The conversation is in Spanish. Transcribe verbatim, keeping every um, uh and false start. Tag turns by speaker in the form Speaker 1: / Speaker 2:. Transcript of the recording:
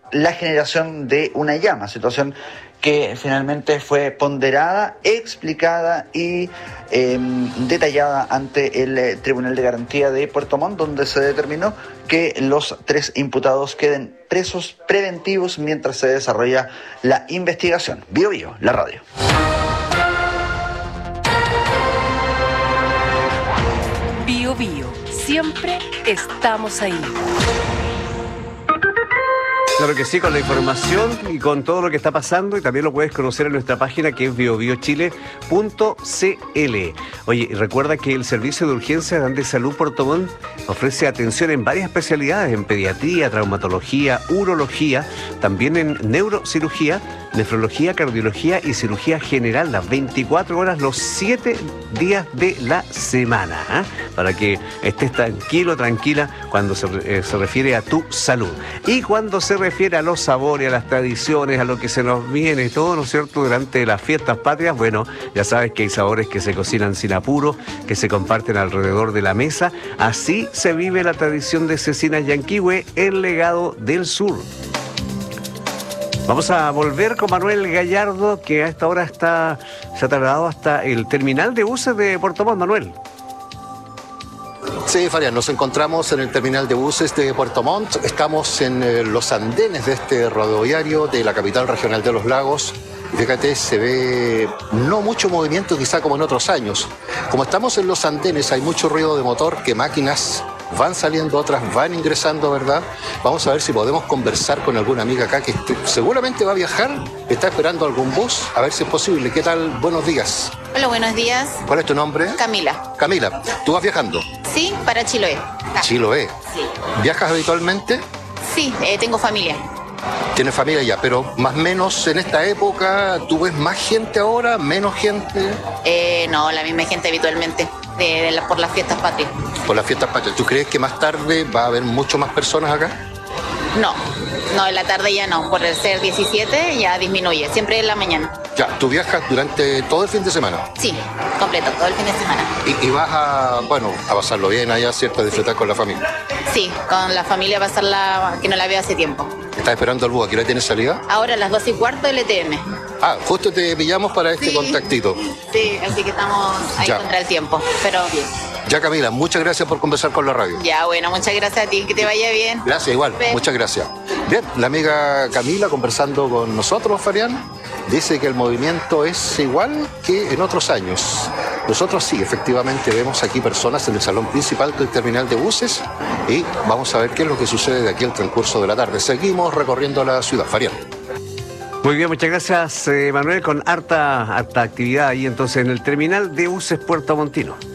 Speaker 1: la generación de una llama, situación que finalmente fue ponderada, explicada y eh, detallada ante el eh, Tribunal de Garantía de Puerto Montt, donde se determinó que los tres imputados queden presos preventivos mientras se desarrolla la investigación. Bio Bio, la radio.
Speaker 2: Bio Bio, siempre estamos ahí.
Speaker 3: Claro que sí, con la información y con todo lo que está pasando, y también lo puedes conocer en nuestra página que es bio bio chile punto c l. Oye, recuerda que el Servicio de Urgencias de Salud Puerto Montt ofrece atención en varias especialidades, en pediatría, traumatología, urología, también en neurocirugía, nefrología, cardiología y cirugía general, las veinticuatro horas, los siete días de la semana, ¿eh? Para que estés tranquilo, tranquila cuando se, eh, se refiere a tu salud. Y cuando se refiere a los sabores, a las tradiciones, a lo que se nos viene, todo, ¿no es cierto?, durante las fiestas patrias, bueno, ya sabes que hay sabores que se cocinan sin apuro, que se comparten alrededor de la mesa. Así se vive la tradición de Cecinas Yanquihue, el legado del sur. Vamos a volver con Manuel Gallardo, que a esta hora está, se ha trasladado hasta el terminal de buses de Puerto Montt. Manuel.
Speaker 4: Sí, Fabián, nos encontramos en el terminal de buses de Puerto Montt. Estamos en eh, los andenes de este rodoviario de la capital regional de los lagos. Fíjate, se ve no mucho movimiento quizá como en otros años. Como estamos en los andenes, hay mucho ruido de motor, que máquinas van saliendo, otras van ingresando, ¿verdad? Vamos a ver si podemos conversar con alguna amiga acá que este, seguramente va a viajar, está esperando algún bus, a ver si es posible. ¿Qué tal? Buenos días.
Speaker 5: Hola, buenos días.
Speaker 4: ¿Cuál es tu nombre?
Speaker 5: Camila.
Speaker 4: Camila, ¿tú vas viajando?
Speaker 5: Sí, para Chiloé. Ah.
Speaker 4: Chiloé.
Speaker 5: Sí.
Speaker 4: ¿Viajas habitualmente?
Speaker 5: Sí, eh, tengo familia.
Speaker 4: Tienes familia ya, pero más o menos en esta época, ¿tú ves más gente ahora, menos gente?
Speaker 5: Eh, no, la misma gente habitualmente, de, de la, por las fiestas patrias.
Speaker 4: Por las fiestas patrias. ¿Tú crees que más tarde va a haber mucho más personas acá?
Speaker 5: No, no, en la tarde ya no. Por el ser diecisiete ya disminuye, siempre en la mañana.
Speaker 4: Ya, ¿tú viajas durante todo el fin de semana?
Speaker 5: Sí, completo, todo el fin de semana.
Speaker 4: Y, y vas a, bueno, a pasarlo bien allá, ¿cierto? A disfrutar sí. con la familia.
Speaker 5: Sí, con la familia pasarla, que no la veo hace tiempo.
Speaker 4: ¿Estás esperando al bus? ¿A qué hora tienes salida?
Speaker 5: Ahora a las doce y cuarto del E T M.
Speaker 4: Ah, justo te pillamos para este
Speaker 5: sí.
Speaker 4: contactito.
Speaker 5: Sí, así que estamos ahí ya. Contra el tiempo, pero bien.
Speaker 4: Ya, Camila, muchas gracias por conversar con la radio.
Speaker 5: Ya, bueno, muchas gracias a ti, que te vaya bien.
Speaker 4: Gracias, igual, Ven. muchas gracias. Bien, la amiga Camila conversando con nosotros, Fabián, dice que el movimiento es igual que en otros años. Nosotros sí, efectivamente, vemos aquí personas en el salón principal del terminal de buses y vamos a ver qué es lo que sucede de aquí al transcurso de la tarde. Seguimos recorriendo la ciudad, Fabián.
Speaker 3: Muy bien, muchas gracias, eh, Manuel, con harta, harta actividad ahí entonces en el terminal de buses puertomontino.